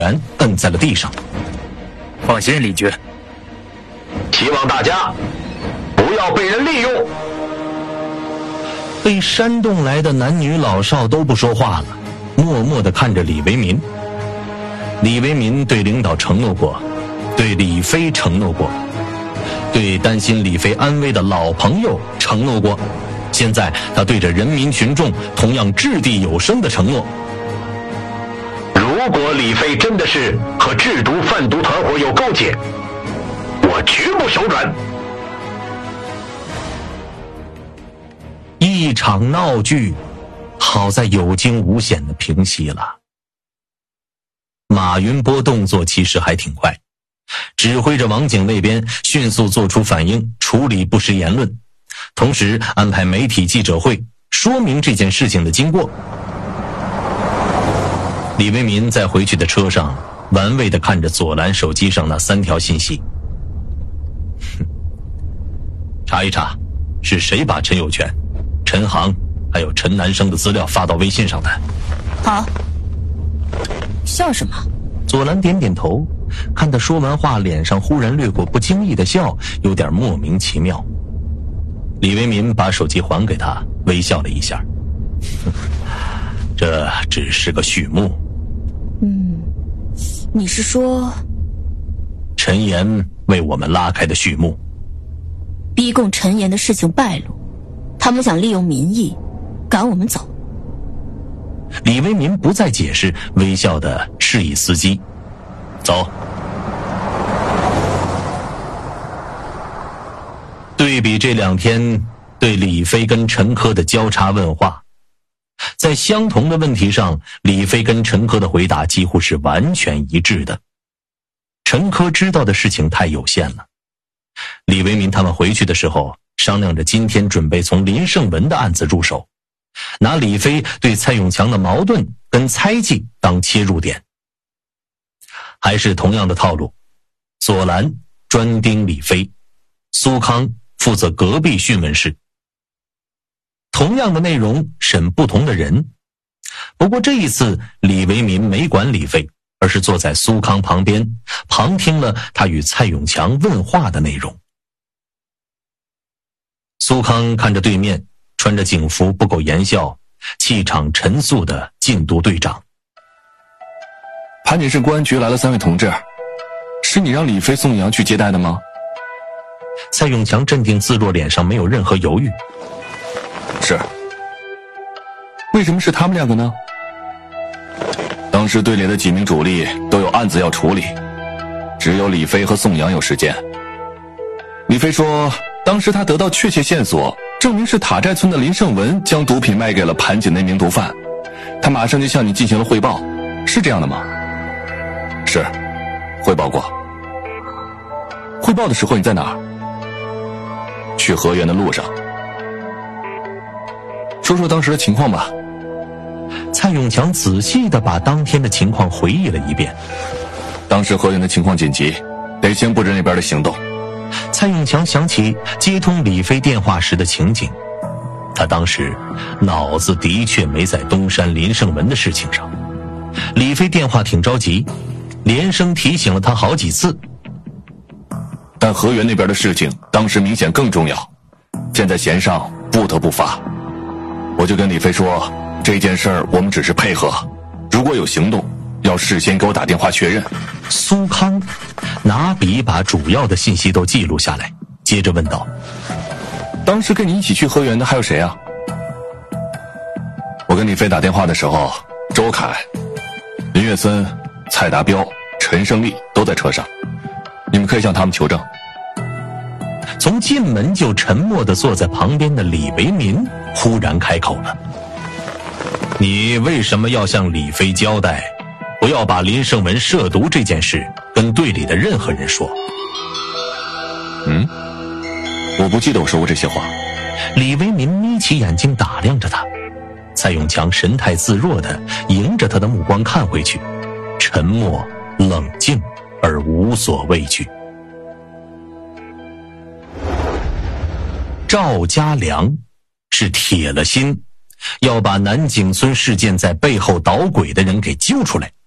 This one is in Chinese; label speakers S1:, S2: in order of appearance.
S1: 然摁在了地上。
S2: 放心，李局，
S3: 希望大家不要被人利用。
S1: 被煽动来的男女老少都不说话了，默默地看着李维民。李维民对领导承诺过，对李飞承诺过，对担心李飞安危的老朋友承诺过，现在他对着人民群众同样掷地有声的承诺。
S3: 如果李飞真的是和制毒贩毒团伙有勾结，我绝不手软。
S1: 一场闹剧好在有惊无险的平息了。马云波动作其实还挺快，指挥着网警那边迅速做出反应，处理不实言论，同时安排媒体记者会说明这件事情的经过。李维民在回去的车上玩味地看着左蓝手机上那3条信息。查一查是谁把陈有权、陈航还有陈南生的资料发到微信上的。
S4: 好。笑什么？
S1: 左蓝点点头，看他说完话脸上忽然掠过不经意的笑，有点莫名其妙。李维民把手机还给他，微笑了一下。这只是个序幕。
S4: 你是说
S1: 陈岩为我们拉开的序幕？
S4: 逼供陈岩的事情败露，他们想利用民意赶我们走。
S1: 李维民不再解释，微笑地示意司机走。对比这2天对李飞跟陈科的交叉问话，在相同的问题上，李飞跟陈科的回答几乎是完全一致的。陈科知道的事情太有限了。李维民他们回去的时候商量着今天准备从林胜文的案子入手，拿李飞对蔡永强的矛盾跟猜忌当切入点。还是同样的套路，左蓝专盯李飞，苏康负责隔壁讯问室。同样的内容审不同的人，不过这一次李维民没管李飞，而是坐在苏康旁边旁听了他与蔡永强问话的内容。苏康看着对面穿着警服不苟言笑、气场沉肃的禁毒队长。
S5: 盘锦市公安局来了3位同志，是你让李飞、宋阳去接待的吗？
S1: 蔡永强镇定自若，脸上没有任何犹豫。
S5: 是。为什么是他们2个呢？当时队里的几名主力都有案子要处理，只有李飞和宋阳有时间。李飞说当时他得到确切线索，证明是塔寨村的林胜文将毒品卖给了盘锦那名毒贩，他马上就向你进行了汇报，是这样的吗？是，汇报过。汇报的时候你在哪儿？去河源的路上。说说当时的情况吧。
S1: 蔡永强仔细地把当天的情况回忆了一遍。
S5: 当时河源的情况紧急，得先布置那边的行动。
S1: 蔡永强想起接通李飞电话时的情景，他当时脑子的确没在东山林胜文的事情上。李飞电话挺着急，连声提醒了他好几次。
S5: 但河源那边的事情当时明显更重要，箭在弦上不得不发。我就跟李飞说，这件事儿我们只是配合，如果有行动要事先给我打电话确认。
S1: 苏康拿笔把主要的信息都记录下来，接着问道：
S5: 当时跟你一起去河源的还有谁啊？我跟李飞打电话的时候，周凯、林月森、蔡达标、陈胜利都在车上，你们可以向他们求证。
S1: 从进门就沉默地坐在旁边的李维民忽然开口了：你为什么要向李飞交代，不要把林胜文涉毒这件事跟队里的任何人说？
S5: 我不记得我说过这些话。
S1: 李维民眯起眼睛打量着他，蔡永强神态自若地迎着他的目光看回去，沉默冷静而无所畏惧。赵家良是铁了心要把南井村事件在背后捣鬼的人给揪出来，